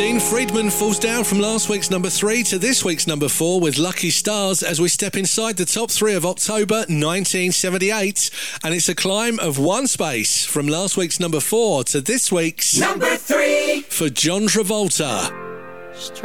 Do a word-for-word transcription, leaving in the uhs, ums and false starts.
Dean Friedman falls down from last week's number three to this week's number four with Lucky Stars as we step inside the top three of October nineteen seventy-eight. And it's a climb of one space from last week's number four to this week's number three for John Travolta.